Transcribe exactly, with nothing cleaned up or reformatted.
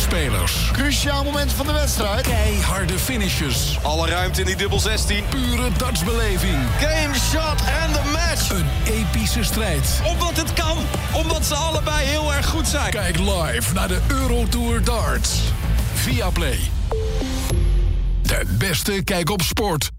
buitenspelers. Cruciaal moment van de wedstrijd. Keiharde finishes. Alle ruimte in die dubbel zestien. Pure dartsbeleving. Game shot and the match. Een epische strijd. Omdat het kan. Omdat ze allebei heel erg goed zijn. Kijk live naar de Eurotour Darts. Viaplay. De beste kijk op sport.